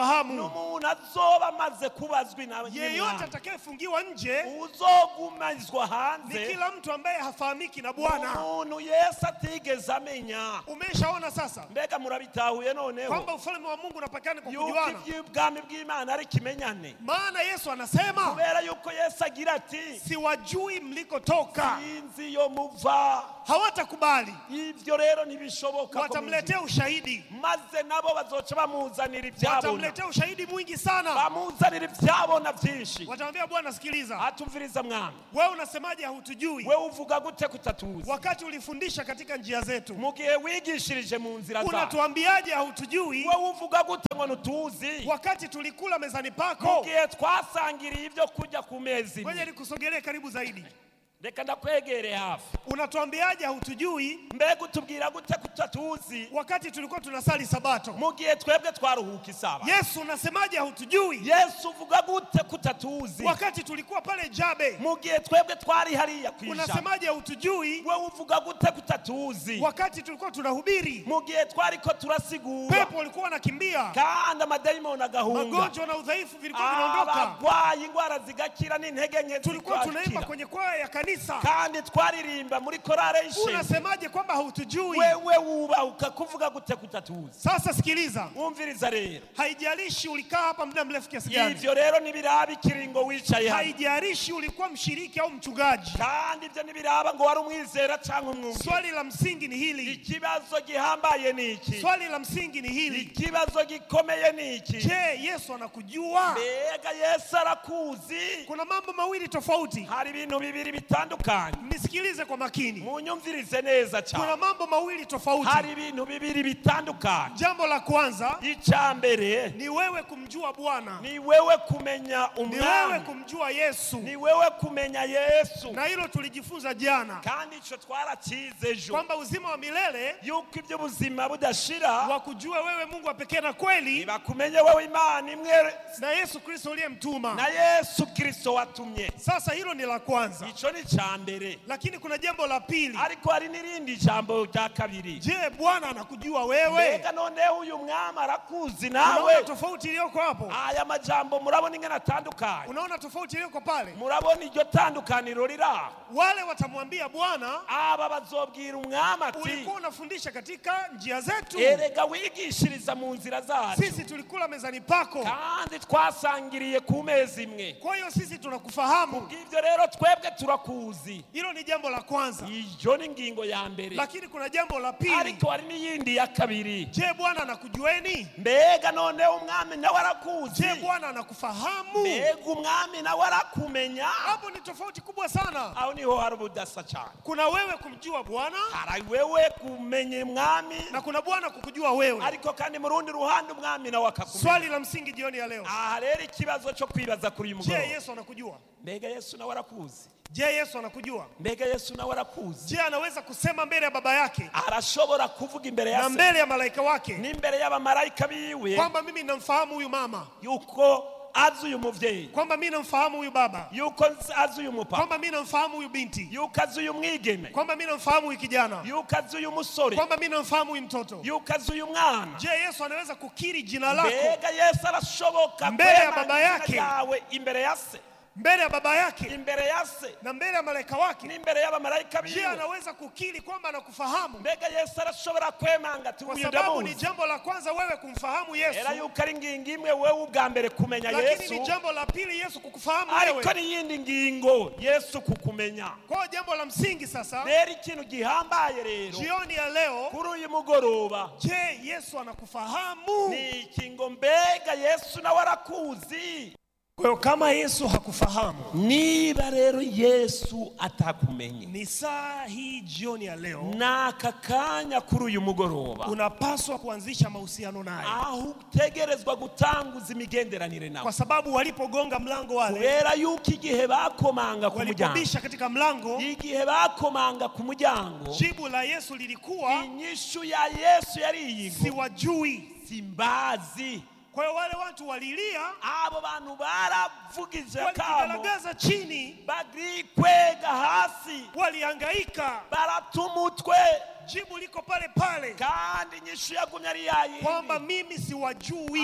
kufahamu. n'umuntu azoba amaze kubazwa Yeyote atakayefungiwa nje uzogumizwa ni hanze kila mtu ambaye hafahamiki na Bwana. umuntu Yesu atigeze amenya. Umeshaona sasa Mbega murabitahuye noneho kwamba ufalme wa Mungu unapatikana kwa yuko kujuana? iby'ubwami bw'Imana ari kimenyane, Maana Yesu anasema kubera yuko Yesu agira ati siwajui mlikotoka. sinzi yo muva. Hawatakubali, Ivyo rero ntibishoboka, watamletea ushahidi, maze nabo bazoca bamuzanira ibyabona, watamletea ushahidi mwingi sana. bamuzanira ibyabona byinshi. Watamwambia Bwana, sikiliza, Atumviriza mwami, wewe unasemaje hautujui we uvuga gute kutatuzi wakati ulifundisha katika njia zetu? mu gihe wigishirije mu nzira zawe? Unatuambiaje hautujui we uvuga gute ngo ntutuzi wakati tulikula mezani mu pako? gihe twasangiriye ibyo kurya ku mezi? Ngoja nikusogelee karibu zaidi. Reka ndakwegere hafi. Unatuambiaje hautujui Mbega utubwira gute kutatuzi wakati tulikuwa tunasali Sabato? mu gihe twebwe twaruhuka isabato? Yesu, unasemaje hautujui Yesu uvuga gute kutatuzi wakati tulikuwa pale Jabe? mu gihe twebwe twari hariya kwijana? Unasemaje hautujui we uvuga gute kutatuzi wakati tulikuwa tunahubiri? mu gihe twariko turasigura Pepo walikuwa wanakimbia, kandi amadayimoni agahunga, magonjwa na udhaifu vilikuwa vinaondoka, abagwayi indwara zigakira n'intege nke tulikuwa tunaimba zigakira, kwenye kwaya ya kanisa. kandi twaririmba muri korale y'ishengero. Unasemaje kwamba hautujui? wewe wubahuka kuvuga gute kutatuzi? Sasa sikiliza, Wumviriza rero, haijalishi ulikaa hapa muda mrefu kiasi gani, ivyo rero nibiraba ikiringo wicaye hano, haijalishi ulikuwa mshiriki au mchungaji, kandi ivyo nibiraba ngo wari umwizera canke umwumvira. swali la msingi ni hili. Ikibazo gihambaye ni iki? Swali la msingi ni hili: Ikibazo gikomeye ni iki? je, Yesu anakujua? Mbega Yesu arakuzi? Kuna mambo mawili tofauti, Hari ibintu bibiri bitandukanye, nisikilize kwa makini. munyumvirize neza cyane. Kuna mambo mawili tofauti. Hari ibintu bibiri bitandukanye. Jambo la kwanza Icyambere ni wewe kumjua Bwana, ni wewe kumenya ni wewe umwami, kumjua Yesu, ni wewe kumenya Yesu. na hilo tulijifunza jana Kandi ico twarakize ejo, kwamba uzima wa milele yuko iby'ubuzima budashira wa kujua wewe Mungu wa pekee na kweli bakumenye wewe Imana imwe na Yesu Kristo uliyemtuma. na Yesu Kristo watumye. Sasa hilo ni la kwanza, Ico ni cyambere, lakini kuna jambo la pili. ariko hari n'irindi jambo rya kabiri. Je, Bwana anakujua wewe? Mbega none uyu mwami arakuzi Unaona nawe? tofauti iliyoko hapo? Aya majambo murabona ingene atandukanye? Unaona tofauti iliyoko pale? Murabona iryo tandukaniro riraho? Wale watamwambia Bwana, Aba bazobwira umwami ati, ulikuwa unafundisha katika njia zetu, erega wigishiriza mu nzira zacu, sisi tulikula mezani pako, kandi twasangiriye ku meza imwe. kwa hiyo sisi tunakufahamu. Ngivyo rero twebwe turakuzi. Hilo ni jambo la kwanza, Iyo ni ngingo ya mbere, lakini kuna jambo la pili. ariko hari n'iyindi ya kabiri. Je, Bwana anakujueni? Mbega none umwami nawe arakuzi? Je, Bwana anakufahamu? Mbega umwami nawe arakumenya? Hapo ni tofauti kubwa sana. Aho niho hari ubudasa cyane. Kuna wewe kumjua Bwana Hari wewe kumenya umwami, na kuna Bwana kukujua wewe. ariko kandi mu rundi ruhande umwami nawe akakumenya. Swali la msingi jioni ya leo, Aha rero ikibazo cyo kwibaza kuri uyu je, mugoroba, Yesu anakujua? mbega Yesu nawe arakuzi? Je, Yesu anakujua? Mbega Yesu nawe arakuzi? Je, anaweza kusema mbele ya Baba yake Arashobora kuvuga imbere ya na se mbele ya malaika wake n'imbere y'abamarayika biwe kwamba mimi namfahamu huyu mama, yuko azi uyu muvyeyi, kwamba mimi namfahamu huyu baba, yuko azi uyu mupapa, kwamba mimi namfahamu huyu binti, yuko azi uyu mwigeme, kwamba mimi namfahamu huyu kijana, yuko azi uyu musore, kwamba mimi namfahamu huyu mtoto? yuko azi uyu mwana? Je, Yesu anaweza kukiri jina lako Mbega Yesu arashoboka mbele ya kwemanga baba izina yake, ryawe imbere ya se, mbele ya baba yake imbere ya se na mbele ya malaika wake? n'imbere y'abamarayika Je, biwe? anaweza kukiri kwamba anakufahamu? Mbega Yesu arashobora kwemanga ati Kwa uyu sababu ni ndamuzi? jambo la kwanza wewe kumfahamu Yesu, Era yuko ari ngingo imwe wewe ubwa mbere kumenya lakini ni Yesu, jambo la pili Yesu kukufahamu ariko wewe. n'iyindi ngingo Yesu kukumenya. Kwa hiyo jambo la msingi sasa Rero ikintu gihambaye rero jioni ya leo, kuri uyu mugoroba je, Yesu anakufahamu? ni iki ngo mbega Yesu nawe arakuzi? Kwa hiyo kama Yesu hakufahamu, Niba rero Yesu atakumenye, ni saa hii jioni ya leo n'aka kanya kuri uyu mugoroba unapaswa kuanzisha mahusiano naye, aho utegerezwa gutanguza imigenderanire nawe, kwa sababu walipogonga mlango wale, kubera yuko igihe bakomanga ku muryango, walipobisha katika mlango, igihe bakomanga ku muryango, jibu la Yesu lilikuwa inyishu ya Yesu yari iyi ngo siwajui. simbazi. Kwa hiyo wale watu walilia, Abo bantu baravugije kamo, walijigaragaza chini, bagrikwega hasi, walihangaika. baratumutwe, Jibu liko pale pale kandi inyishu yagumye ari yayi kwamba mimi siwajui. ati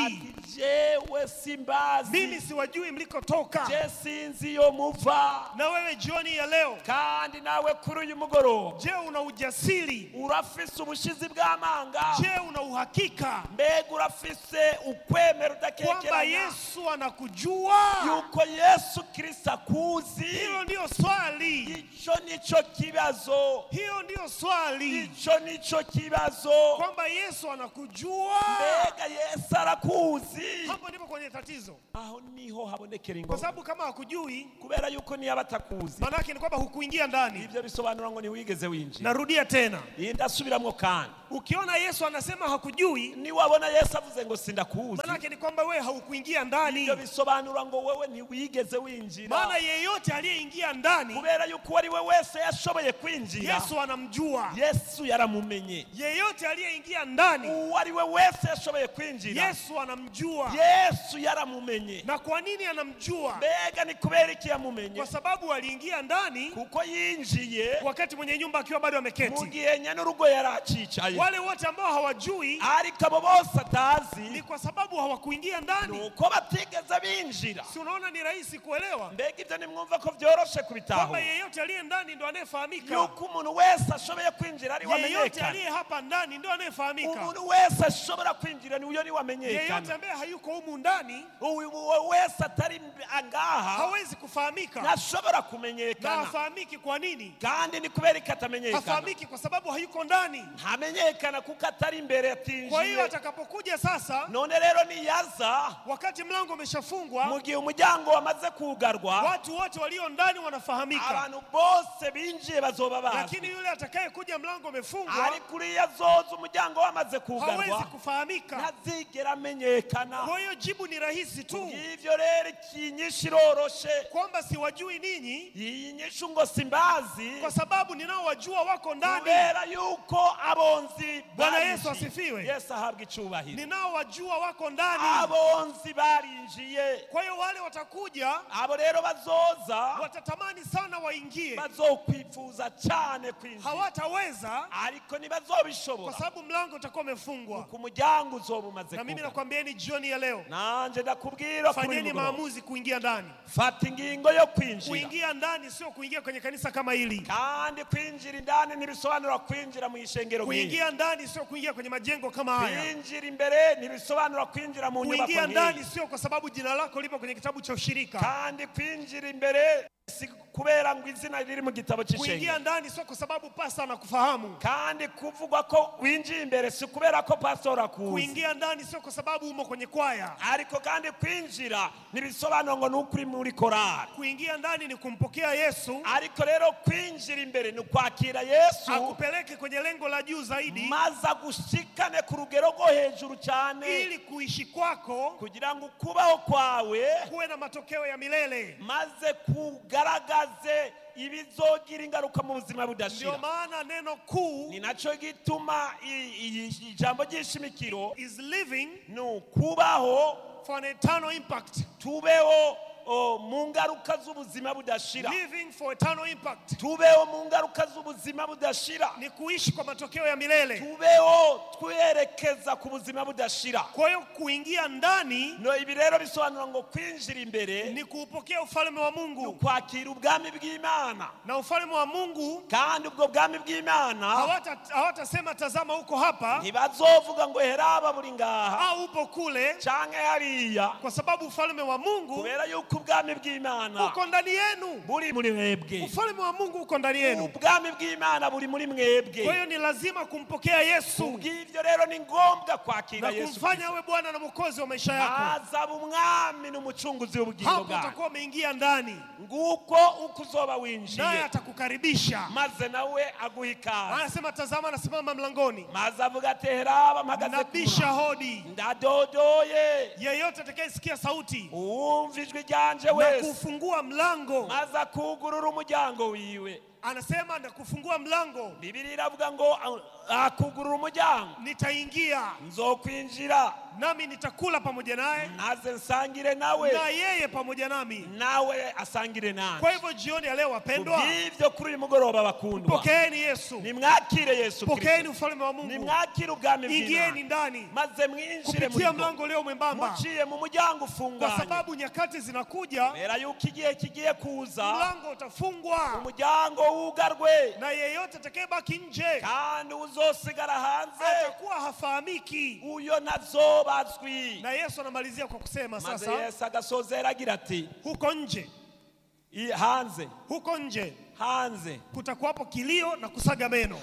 jewe simbazi, mimi siwajui mlikotoka, je sinzi yo muva. na wewe jioni ya leo, kandi nawe kuri uyu mugoroba, je una ujasiri, urafise ubushizi bw'amanga, je una uhakika mbega urafise ukwemera kwamba udakekeranya Yesu anakujua? yuko Yesu Kristo akuzi? Hilo ndio swali, Ico nico kibazo, hiyo ndio swali, ico nico kibazo, kwamba Yesu anakujua. mbega Yesu arakuzi? Hapo ndipo kwenye tatizo, Aho niho habonekera kwa ingoma, sababu kama hakujui, kubera yuko niyo abatakuzi, maana yake ni kwamba hukuingia ndani. ivyo bisobanura ngo ntiwigeze winjira. Narudia tena, Ndasubiramwo kandi, ukiona Yesu anasema hakujui, niwabona Yesu avuze ngo sindakuzi, maana yake ni kwamba wewe haukuingia ndani. ivyo bisobanura ngo wewe ntiwigeze winjira, Maana yeyote aliyeingia ndani, kubera yuko ari we wese yashoboye kwinjira, Yesu anamjua. Yesu yaramumenye. Yeyote aliyeingia ndani, Uwo ari we wese yashoboye kwinjira, Yesu anamjua. Yesu yaramumenye. Na kwa nini anamjua? Mbega ni kubera iki yamumenye? Kwa sababu aliingia ndani Kuko yinjiye wakati mwenye nyumba akiwa bado mu ameketi. gihe nyene urugo yaracicaye, Wale wote ambao hawajui ariko abo bose ni atazi kwa sababu hawakuingia ndani. nuko batigeze binjira. Si unaona ni rahisi kuelewa Mbega ivyo nimwumva ko vyoroshe kwamba kubitaho, yeyote aliye ndani ndo anayefahamika. yuko umuntu wese ashoboye kwinjira ari Yeyote wamenyekana. aliye hapa ndani ndo anayefahamika. Umuntu wese ashobora kwinjira ni uyo ni Yeyote wamenyekana. ambaye hayuko humu ndani Uwo wese atari angaha hawezi kufahamika. ntashobora Na kumenyekana, hafahamiki kwa nini? kandi ni kubera ko atamenyekana. Hafahamiki kwa sababu hayuko ndani. Ntamenyekana kuko atari imbere Kwa hiyo yatinjiye. atakapokuja sasa, None rero niyaza wakati mlango umeshafungwa, mu gihe umuryango wamaze kugarwa, watu wote walio ndani wanafahamika. abantu bose binjiye bazoba Lakini bazi, yule atakaye kuja mlango umefungwa ariko uriya zoza umuryango wamaze hawezi kugarwa kufahamika. ntazigera amenyekana. Kwa hiyo jibu ni rahisi tu, Ngivyo rero ikinyishu iroroshe, kwamba siwajui ninyi iyi nyishu ngo simbazi, kwa sababu ninaowajua wako ndani. kubera yuko abonzi Bwana Yesu barinjiye. asifiwe. Yesu ahabwa icubahiro. Ninaowajua wako ndani. Abonzi barinjiye, Kwa hiyo wale watakuja abo rero bazoza watatamani sana waingie, bazokwifuza cyane kwinjira, hawataweza ariko kwa ntibazobishobora sababu mlango utakuwa umefungwa. ku muryango uzoba umaze Na mimi kugarwa. nakwambieni jioni ya leo, Nanje ndakubwira kuri fanyeni mugoroba, maamuzi kuingia ndani. fata ingingo yo kwinjira, Kuingia ndani sio kuingia kwenye kanisa kama hili. kandi kwinjira indani ntibisobanura kwinjira mu ishengero nk'iri. Kuingia ndani sio kuingia kwenye majengo kama haya. Kwinjira imbere ntibisobanura kwinjira mu nyubako Kuingia ndani nk'iyi, sio kwa sababu jina lako lipo kwenye kitabu cha ushirika. kandi kwinjira imbere si kubera ngo izina riri mu gitabo Kuingia cy'ishengero, ndani sio kwa sababu pasta anakufahamu. kandi kuvugwa ko winjiye imbere si kubera ko pastor akuzi, Kuingia ndani sio kwa sababu umo kwenye kwaya. ariko kandi kwinjira ntibisobanura ngo nukuri muri korari. Kuingia ndani ni kumpokea Yesu, Ariko rero kwinjira imbere ni kwakira Yesu akupeleke kwenye lengo la juu zaidi, maze agushikane ku rugero rwo hejuru cyane, ili kuishi kwako kugira ngo ukubaho kwawe kuwe na matokeo ya milele. maze kugaragaze ibizogira ingaruka mu buzima Ndio budashira. maana neno kuu Ni naco gituma ijambo ry'ishimikiro is living ni ukubaho for an eternal impact. tubeho mu ngaruka z'ubuzima budashira, Living for eternal impact tubeho mu ngaruka z'ubuzima budashira, ni kuishi kwa matokeo ya milele. tubeho twerekeza ku buzima budashira. Kwa hiyo kuingia ndani No, ibi rero bisobanura ngo kwinjira imbere ni kuupokea ufalme wa ni Mungu, kwakira ubwami bw'Imana, na ufalme wa Mungu kandi ubwo bwami bw'Imana hawatasema tazama uko hapa ntibazovuga ngo heraba buri ngaha au upo kule, canke hariya, kwa sababu ufalme wa Mungu kubera yuko ubwami bw'Imana uko ndani yenu. buri muri mwebwe. Ufalme wa Mungu uko ndani yenu. Ubwami bw'Imana buri muri mwebwe. Kwa hiyo ni lazima kumpokea Yesu Kubw'ivyo rero ni ngombwa kwakira na Yesu kumfanya awe Bwana na Mwokozi wa maisha yako. azaba umwami n'umucunguzi w'ubugingo Hapo bwawe. utakuwa umeingia ndani, Nguko uko uzoba naye winjiye, atakukaribisha. maze nawe aguha ikaze, Anasema tazama, anasimama mlangoni, maze avuga ati heraba mpagaze nabisha ku hodi. ndadodoye, Yeyote atakayesikia sauti uwumva ijwi ryanje na wese kufungua mlango, maze akugurura umuryango wiwe, Anasema ndakufungua mlango. Biblia iravuga ngo akugurura umuryango. Nitaingia. Nzokwinjira. Nami nitakula pamoja naye. Naze nsangire nawe. Na yeye pamoja nami. Nawe asangire nani. Kwa hivyo jioni ya leo wapendwa. Hivyo kuri uyu mugoroba bakundwa. Pokeeni Yesu. Nimwakire Yesu Kristo. Pokeeni ufalme wa Mungu. Nimwakire ubwami bw'Imana. Ingieni ndani. Maze mwinjire muri. Kupitia mlango leo mwembamba. Muciye mu muryango ufunganye. Kwa sababu nyakati zinakuja. Bera yuko igihe kigiye kuza. Mlango utafungwa. Umuryango wugarwe. Na yeyote atakayebaki nje. Kandi uzosigara hanze. Atakuwa hafahamiki. Uyo nazobazwi. Na Yesu anamalizia kwa kusema sasa. Maze Yesu agasozera agira ati. Huko nje. Hanze. Huko nje. Hanze kutakuwapo kilio na kusaga meno.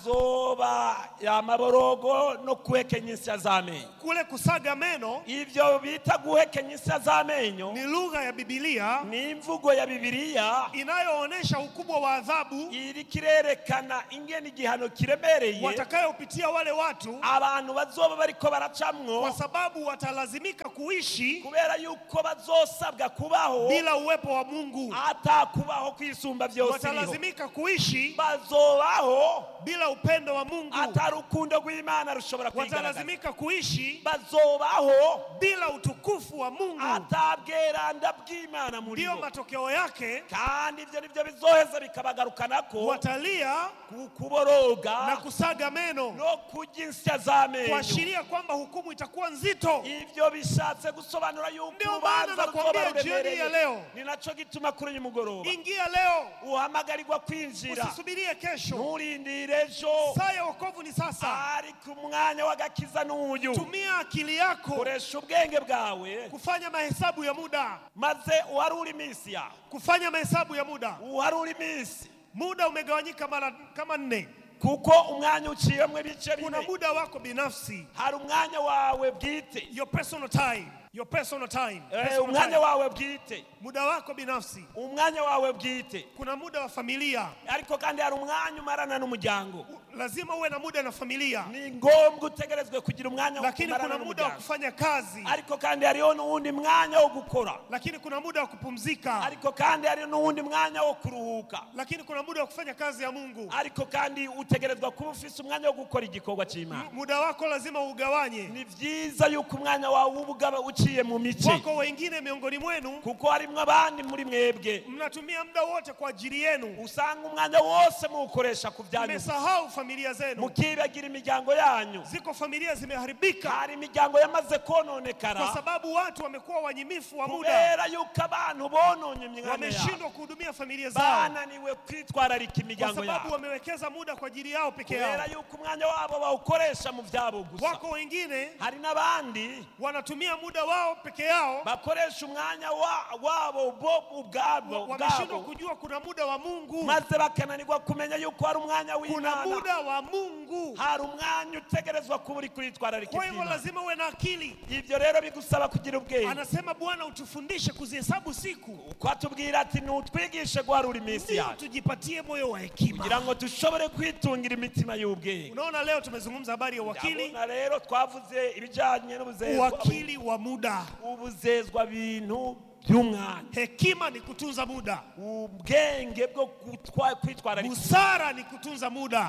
Hazoba ya maborogo no kuhekenya insya z'amenyo. Kule kusaga meno, ivyo bita guhekenya insya z'amenyo, ni lugha ya Biblia, ni imvugo ya Biblia inayoonesha ukubwa wa adhabu iri kirerekana ingene igihano kiremereye watakayopitia wale watu, abantu bazoba bariko baracamwo, kwa sababu watalazimika kuishi kubera yuko bazosabwa kubaho bila uwepo wa Mungu. atakubaho kwisumba vyose, watalazimika kuishi bazobaho bila upendo wa Mungu, atarukundo rw'Imana rushobora kwigaragaza, watalazimika kuishi bazobaho bila utukufu wa Mungu, atabweranda bw'Imana muri ndio matokeo yake. Kandi ivyo nivyo bizoheza bikabagarukanako, watalia kuboroga na kusaga meno no kurya insya z'amenyo, kuashiria kwamba hukumu itakuwa nzito. Ivyo bishatse gusobanura yuko urubanza ruzoba ruremereye. Leo ninaco gituma kuri uyu mugoroba ingia leo, uhamagarirwa kwinjira, usisubirie kesho, nturindire ejo. Saa ya wokovu ni sasa, ariko umwanya w'agakiza n'uyu. Tumia akili yako, koresha ubwenge bwawe kufanya mahesabu ya muda, maze uharure iminsi yawe, kufanya mahesabu ya muda. Uharure iminsi. Muda umegawanyika mara kama 4, kuko umwanya uciyemwe bice bine. Kuna muda wako binafsi, hari umwanya wawe bwite, your personal time, your personal time, umwanya wawe bwite, muda wako binafsi, umwanya wawe bwite. Kuna muda wa familia, ariko kandi hari umwanya umarana n'umuryango. Lazima uwe na muda na familia, ni ngombwa utegerezwe kugira umwanya wo kumarana. Lakini kuna muda wa kufanya kazi, ariko kandi hariho n'uwundi mwanya wo gukora. Lakini kuna muda wa kupumzika, ariko kandi hariho n'uwundi mwanya wo kuruhuka. Lakini kuna muda wa kufanya kazi ya Mungu, ariko kandi utegerezwa kuba ufise umwanya wo gukora igikorwa cy'Imana. Muda wako lazima ugawanye. Ni vyiza yuko umwanya wawe ubugaba uciye mu mice. Wako wengine miongoni mwenu, kuko harimwo abandi muri mwebwe mnatumia muda wote kwa ajili yenu, usanga umwanya wose muukoresha ku byanyu, mmesahau familia zenu, mukibagira imiryango yanyu. Ziko familia zimeharibika, hari imiryango yamaze kononekara kwa sababu watu wamekuwa wanyimifu wa muda, kubera yuko abantu bononye imyanya yao, wameshindwa kuhudumia familia zao, bananiwe kwitwararika imiryango yao, kwa sababu wamewekeza muda kwa ajili yao peke yao, kubera yuko umwanya wabo bawukoresha mu vyabo gusa. Wako wengine, hari n'abandi wanatumia muda wao peke yao, bakoresha umwanya wabo ubwabo, wameshindwa kujua kuna muda wa Mungu, maze bakananirwa kumenya yuko hari umwanya w'Imana. Kuna muda wa Mungu, hari umwanya utegerezwa kuba uri kwitwararika. Kwa hivyo lazima uwe na akili. Ivyo rero bigusaba kugira ubwenge. Anasema Bwana utufundishe kuzihesabu siku, kwatubwira ati nutwigishe guharura iminsi yacu, tujipatie moyo wa hekima, kugira ngo dushobore kwitungira imitima y'ubwenge. Unaona, leo tumezungumza habari ya wakili, na rero twavuze ibijanye n'ubuzezwa, wakili wa muda, ubuzezwa bintu by'umwanya. Hekima ni kutunza muda, ubwenge bwo kwitwararika. Busara ni kutunza muda,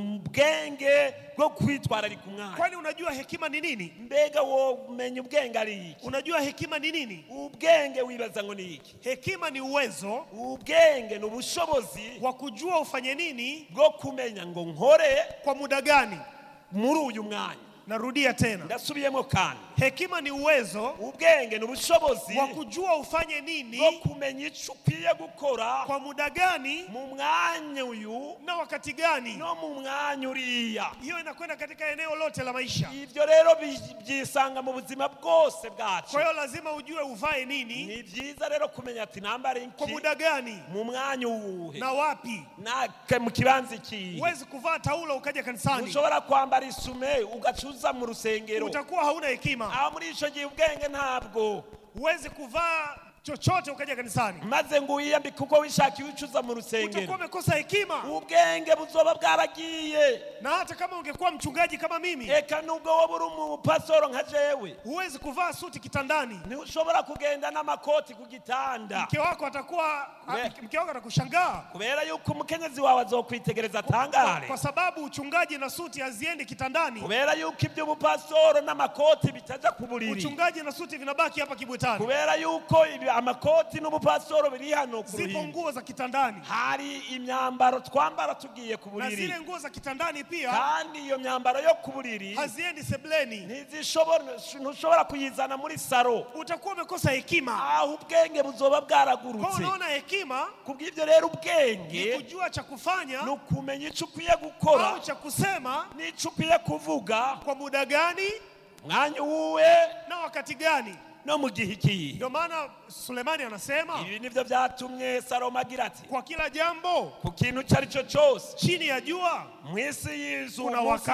ubwenge bwo kwitwararika umwanya. Kwani unajua hekima ni nini? Mbega wo umenya ubwenge ari iki? Unajua hekima ni nini? Ubwenge wibaza ngo ni iki? Hekima ni uwezo, ubwenge ni ubushobozi wa kujua ufanye nini, bwo kumenya ngo nkore kwa muda gani muri uyu mwanya. Narudia tena, ndasubiyemo kandi. Hekima ni uwezo, ubwenge ni ubushobozi wa kujua ufanye nini, bwo kumenya icyo ukwiye gukora kwa muda gani, mu mwanya uyu na wakati gani, no mu mwanya uriya. Hiyo inakwenda katika eneo lote la maisha. Ivyo rero byisanga mu buzima bwose bwacu. Kwa hiyo lazima ujue uvae nini. Ni byiza rero kumenya ati nambare inki, kwa muda gani, mu mwanya uwuhe, na wapi, na mu kibanza iki. Huwezi kuvaa taulo ukaja kanisani, ushobora kwambara isume ugacuza mu rusengero, utakuwa hauna hekima. muri ico gihe ubwenge ntabwo. Huwezi kuvaa chochote ukaja kanisani, maze ngo wiyambike kuko wishakiye ucuza mu rusengero, utakuwa umekosa hekima. ubwenge buzoba bwaragiye. Na hata kama ungekuwa mchungaji kama mimi, eka nubwo wowe uri umupasoro nka jewe, huwezi kuvaa suti kitandani. ntushobora kugenda n'amakoti ku gitanda. Mke wako atakushangaa, kubera yuko umukenyezi wawe azokwitegereza atangare, kwa sababu uchungaji na suti haziendi kitandani. kubera yuko ibyo ubupasoro n'amakoti bitaja ku buriri, uchungaji na suti vinabaki hapa kibwetani. kubera yuko amakoti n'ubupasoro biri hano ku buriri. Zipo nguo za kitandani, hari imyambaro twambara tugiye ku buriri, na zile nguo za kitandani pia kandi iyo myambaro yo ku buriri haziendi sebleni, ntushobora kuyizana muri saro. utakuwa umekosa hekima. aho ubwenge buzoba bwaragurutse. Kwa unaona hekima, kubw'ibyo rero ubwenge ni kujua cha kufanya, nukumenya icyo ukwiye gukora, au cha kusema, n'icyo ukwiye kuvuga, kwa muda gani, mwanya uwe na wakati gani, no mu gihe iki. ndio maana Sulemani anasema, ibi nivyo byatumye Salomo agira ati, kwa kila jambo ku kintu cyari cyo cyose chini ya jua mwisi yizu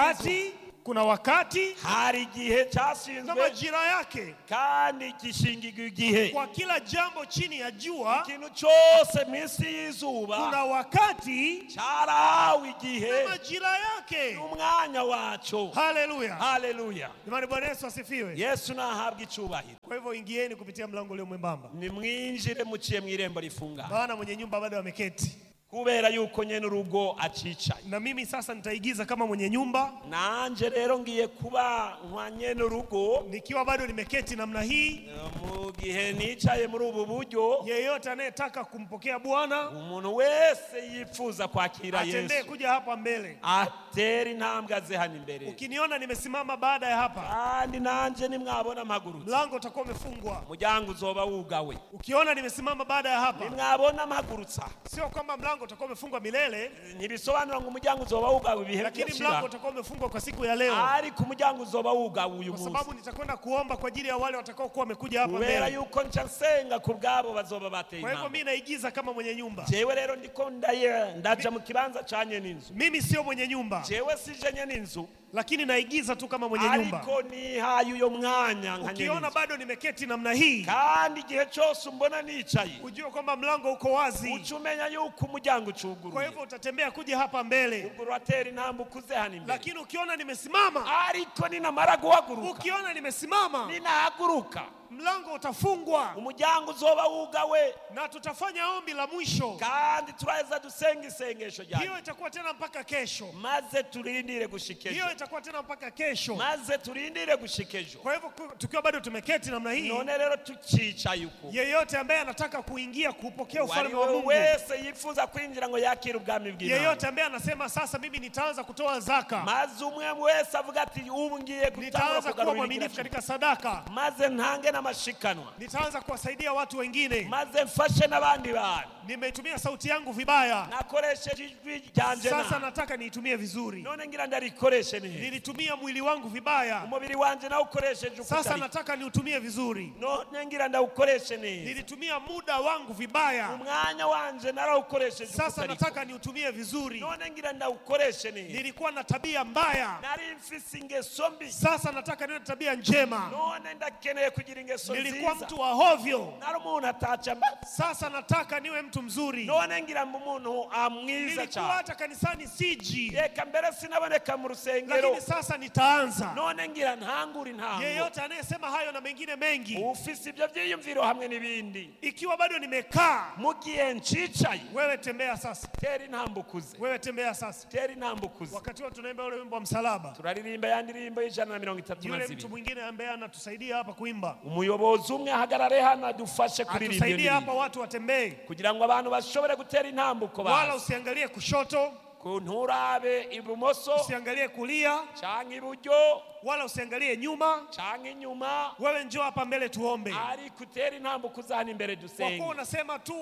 kuna wakati hari igihe na cyashinzwe majira yake. kandi gishingirwa igihe. Kwa kila jambo chini ya jua, ikintu cyose mwisi yizuba kuna wakati cyarahawe igihe na majira yake, n'umwanya waco. haleluya, haleluya. Imani Bwana Yesu asifiwe. Yesu nahabwa icyubahiro. Kwa hivyo ingieni kupitia mlango ule mwembamba, nimwinjire muciye mu irembo rifunga, maana mwenye nyumba bado ameketi, kubera yuko nyene urugo acicaye. na mimi sasa nitaigiza kama mwenye nyumba, nanje rero ngiye kuba nka nyene urugo nikiwa bado nimeketi namna hii. mu gihe nicaye muri ubu buryo, Yeyote anayetaka kumpokea Bwana, umuntu wese yifuza kwakira atendee Yesu, kuja hapa mbele. atera intambwe aze hano imbere. Ukiniona nimesimama baada ya hapa, kandi nanje nimwabona mpagurutse, mlango utakuwa umefungwa. umuryango uzoba wugawe. Ukiona nimesimama baada ya hapa, nimwabona mpagurutsa, sio kwamba mlango utakuwa umefungwa milele, ntibisobanura ngo umuryango uzoba wugawe ibihe lakini mlango byashira, utakuwa umefungwa kwa siku ya leo, ariko umuryango uzoba wugawe uyu kwa munsi, sababu nitakwenda kuomba kwa ajili ya wale watakao kuwa wamekuja hapa kubera mbele. yuko nca nsenga ku bwabo bazoba bateye Kwa hivyo intambwe. mimi naigiza kama mwenye nyumba. jewe rero ndiko ndaja mu kibanza canye n'inzu. Mimi sio mwenye nyumba, jewe sije n'inzu, lakini naigiza tu kama mwenye nyumba. ariko nihaye uyo mwanya nka Ukiona nyene, bado nimeketi namna hii, kandi igihe cyose umbona nicaye, ujue kwamba mlango uko wazi. ucumenya yuko umuryango Kwa ucuguruye, hivyo utatembea kuja hapa mbele. ubwo uratera intambwe ukuze hano imbere. Lakini ukiona nimesimama, ariko ninamara guhaguruka, ukiona nimesimama, ninahaguruka, mlango utafungwa, umuryango uzoba wugawe, na tutafanya ombi la mwisho. kandi turaheza dusenga isengesho ryawe, Hiyo itakuwa tena mpaka kesho. maze turindire gushika ejo, Hiyo itakuwa tena mpaka kesho. maze turindire gushika ejo. Kwa hivyo tukiwa bado tumeketi namna hii, none rero tucicaye uko, yeyote ambaye anataka kuingia kupokea ufalme wa Mungu, wese yifuza kwinjira ngo yakire ubwami bw'Imana, yeyote ambaye anasema sasa mimi nitaanza kutoa zaka, maze umwe wese avuga ati ubu ngiye gutangura nitaanza kuwa kugarura mwaminifu igira, katika sadaka, maze ntange n'amashikanwa, nitaanza kuwasaidia watu wengine, maze mfashe n'abandi bantu, nimetumia sauti yangu vibaya, nakoresheje ijwi ryanje sasa na nataka niitumie vizuri, none ngira ndarikoreshe neza, nilitumia mwili wangu vibaya, umubiri wanje nawukoresheje sasa ukutari, nataka niutumie vizuri, none ngira ndawukoreshe neza, nilitumia muda wangu vibaya, umwanya wanje narawukoresheje sasa ukutari, nataka niutumie vizuri, none ngira ndawukoreshe neza, nilikuwa na tabia mbaya, nari mfise ingeso mbi, sasa nataka niwe na tabia njema, none ndakeneye kugira ingeso nilikuwa nziza, mtu wa hovyo, nari umuntu ataca mba, sasa nataka niwe mtu mzuri, none ngira mba umuntu amwiza nilikuwa cyane, hata kanisani siji, reka mbere sinaboneka mu rusengero, lakini sasa nitaanza. none ngira ntangura intango. Yeyote anayesema hayo na mengine mengi, ufise ibyo byiyumviro hamwe n'ibindi, ikiwa bado nimekaa, mu gihe ncicaye, wewe tembea sasa, tera intambwe ukuze, wewe tembea sasa. tera intambwe ukuze. Wakati huo tunaimba ule wimbo wa msalaba, turaririmba ya ndirimbo yule mtu 132. mwingine ambaye anatusaidia hapa kuimba, umuyobozi umwe ahagarare hano adufashe kuririmba iyo atusaidie hapa ndirimbo, watu watembee, kugira ngo abantu bashobore gutera intambwe uko wala bazi, usiangalie kushoto, nturabe ibumoso usiangalie kulia, canke iburyo wala usiangalie nyuma. canke inyuma, Wewe njoo hapa mbele tuombe, ari kutera intambwe ukuze hano imbere kwa dusenge, kuwa unasema tu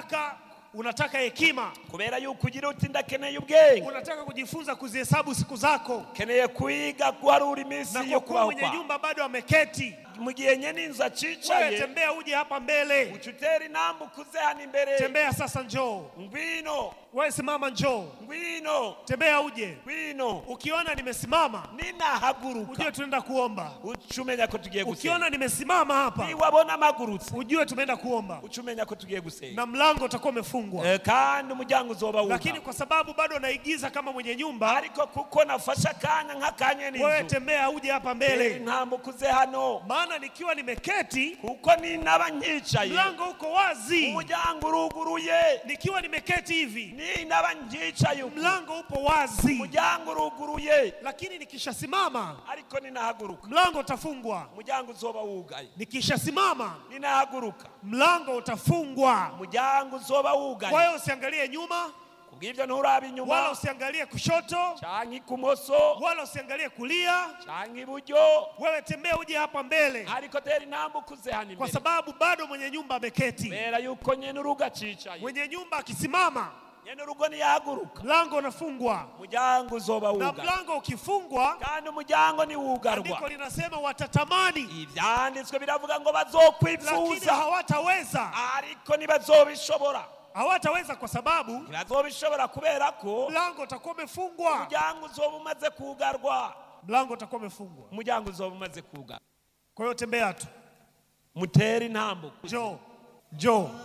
unataka hekima, kubera yuko ugira uti ndakeneye ubwenge, unataka kujifunza kuzihesabu siku zako, keneye kwiga guharura iminsi na yo kwa kuwa kubaho mwenye kwawe, nyumba bado ameketi, mu gihe nyene inzu wewe acicaye, tembea uje hapa mbele, ucutera intambwe ukuze hano imbere, tembea sasa, njoo. ngwino Wewe simama, njoo. ngwino Tembea uje. ngwino. Ukiona nimesimama, ninahaguruka ujue tunaenda kuomba. ucumenya ko tugiye gusenga. Ukiona nimesimama hapa, niwabona magurutse ujue tumeenda kuomba. ucumenya ko tugiye gusenga. Na mlango utakuwa umefungwa. Kandi umuryango uzoba wuga. Lakini kwa sababu bado naigiza kama mwenye nyumba, ariko kuko nafasha akanya nk'akanye n'inzu, wewe tembea uje hapa mbele. ntambukuze hano, Maana nikiwa nimeketi, kuko ninaba nkicaye mlango uko wazi. umuryango uruguruye. Nikiwa nimeketi hivi, ninaba nkicaye mlango upo wazi. umuryango uruguruye. Lakini nikishasimama, ariko ninahaguruka mlango utafungwa. umuryango uzoba wugaye. Nikishasimama, ninahaguruka mlango utafungwa. umuryango uzoba wugaye. Kwa hiyo usiangalie nyuma, kubw'ibyo nturaba wala inyuma usiangalie kushoto, canke ikumoso wala usiangalie kulia. canke iburyo, Wewe tembea uje hapa mbele, ariko tera intambukuze hano kwa imbere, sababu bado mwenye nyumba ameketi. kubera yuko nyene urugo acicaye. Mwenye nyumba akisimama, nyene urugo niyahaguruka mlango unafungwa. umuryango uzoba Na wugaye. mlango ukifungwa, kandi umuryango andiko niwugarwa, linasema watatamani, ivyanditswe biravuga ngo lakini bazokwifuza hawataweza. ariko ntibazobishobora. Hawataweza kwa sababu ntibazobishobora kubera ko mlango utakuwa umefungwa. umuryango uzoba umaze kugarwa. Mlango utakuwa umefungwa. umuryango uzoba umaze kugarwa. Kwa hiyo tembea tu, mutere intambuko. njoo, njoo.